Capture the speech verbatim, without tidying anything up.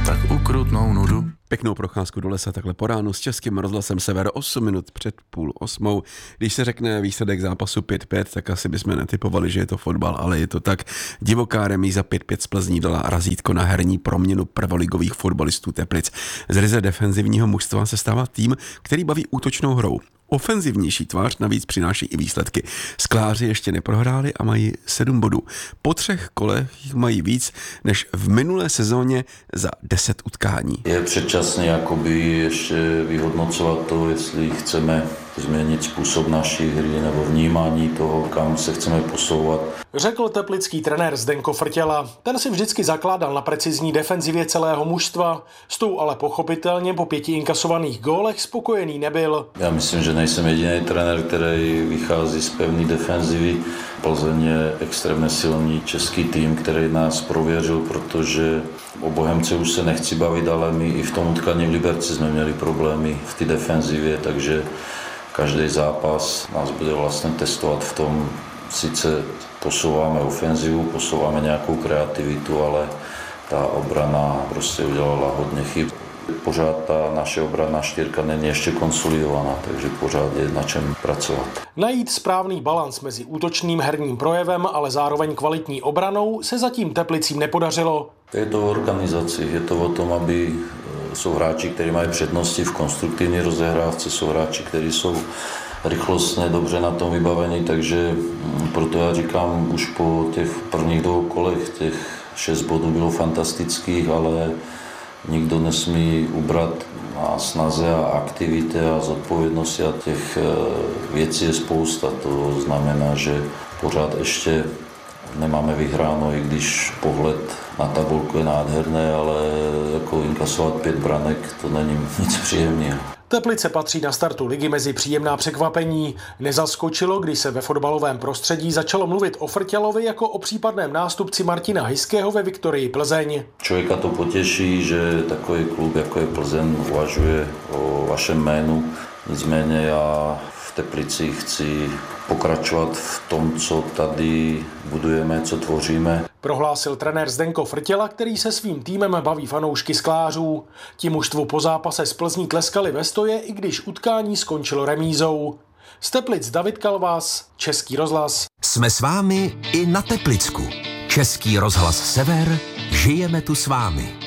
tak ukrutnou nudu. Pěknou procházku do lesa takhle po ránu s Českým rozhlasem Sever osm minut před půl osmou. Když se řekne výsledek zápasu pět pět, tak asi bychom netypovali, že je to fotbal, ale je to tak. Divoká remíza pět pět z Plzní dala razítko na herní proměnu prvoligových fotbalistů Teplic. Z ryze defenzivního mužstva se stává tým, který baví útočnou hrou. Ofenzivnější tvář navíc přináší i výsledky. Skláři ještě neprohráli a mají sedm bodů. Po třech kolech jich mají víc než v minulé sezóně za deset utkání. Je předčasné jakoby ještě vyhodnocovat to, jestli chceme změnit způsob naší hry nebo vnímání toho, kam se chceme posouvat. Řekl teplický trenér Zdenko Frtěla. Ten si vždycky zakládal na precizní defenzivě celého mužstva. S tou ale pochopitelně po pěti inkasovaných gólech spokojený nebyl. Já myslím, že nejsem jediný trenér, který vychází z pevné defenzivy. Plzeň je extrémně silný český tým, který nás prověřil, protože o Bohemce už se nechci bavit, ale my i v tom utkání v Liberci jsme měli problémy v té defenzivě, takže každý zápas nás bude vlastně testovat v tom, sice posouváme ofenzivu, posouváme nějakou kreativitu, ale ta obrana prostě udělala hodně chyb. Pořád ta naše obranná čtyřka není ještě konsolidovaná, takže pořád je na čem pracovat. Najít správný balans mezi útočným herním projevem, ale zároveň kvalitní obranou se zatím Teplicím nepodařilo. Je to o organizaci, je to o tom, aby jsou hráči, kteří mají přednosti v konstruktivní rozehrávce, jsou hráči, kteří jsou rychlostně dobře na tom vybavení, takže proto já říkám, už po těch prvních dvou kolech těch šest bodů bylo fantastických, ale nikdo nesmí ubrat na snaze a aktivitě a zodpovědnosti a těch věcí je spousta. To znamená, že pořád ještě nemáme vyhráno, i když pohled na tabulku je nádherný, ale jako inkasovat pět branek, to není nic příjemného. Teplice patří na startu ligy mezi příjemná překvapení. Nezaskočilo, když se ve fotbalovém prostředí začalo mluvit o Frtělovi jako o případném nástupci Martina Hyského ve Viktorii Plzeň. Člověka to potěší, že takový klub, jako je Plzeň, uvažuje o vašem jménu. Nicméně já v Teplicích chci pokračovat v tom, co tady budujeme, co tvoříme. Prohlásil trenér Zdenko Frtěla, který se svým týmem baví fanoušky sklářů. Ti mužstvu po zápase s Plzní tleskali ve stoje, i když utkání skončilo remízou. Z Teplic David Kalvás, Český rozhlas. Jsme s vámi i na Teplicku. Český rozhlas Sever, žijeme tu s vámi.